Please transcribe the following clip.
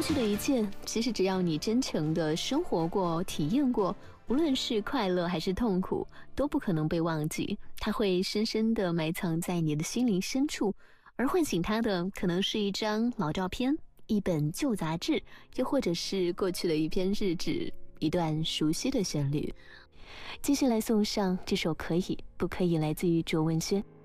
去的一切，其实只要你真诚的生活过、体验过，无论是快乐还是痛苦，都不可能被忘记。它会深深的埋藏在你的心灵深处，而唤醒它的可能是一张老照片、一本旧杂志，又或者是过去的一篇日志、一段熟悉的旋律。继续来送上这首《可以不可以》，来自于卓文萱。